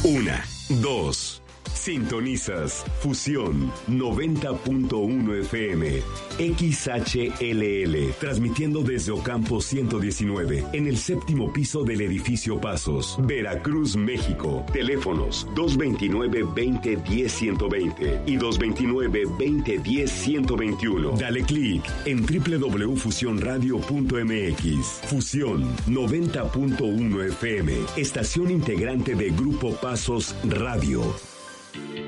Una, dos. Sintonizas Fusión 90.1 FM XHLL, transmitiendo desde Ocampo 119, en el séptimo piso del edificio Pasos, Veracruz, México. Teléfonos 229-2010-120 y 229-2010-121. Dale clic en www.fusionradio.mx. Fusión 90.1 FM, estación integrante de Grupo Pasos Radio.